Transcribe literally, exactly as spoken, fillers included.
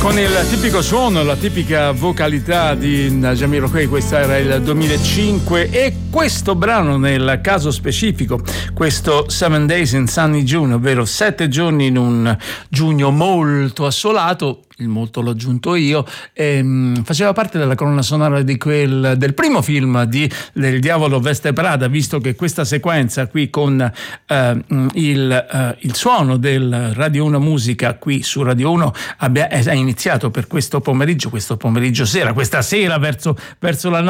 Con il tipico suono, la tipica vocalità di Jamiroquai, questa era il duemilacinque, e questo brano nel caso specifico, questo Seven Days in Sunny June, ovvero sette giorni in un giugno molto assolato, il molto l'ho aggiunto io, ehm, faceva parte della colonna sonora di quel, del primo film di del Diavolo Veste Prada, visto che questa sequenza qui con eh, il, eh, il suono del Radio uno Musica qui su Radio uno abbia, è iniziato per questo pomeriggio, questo pomeriggio sera, questa sera verso, verso la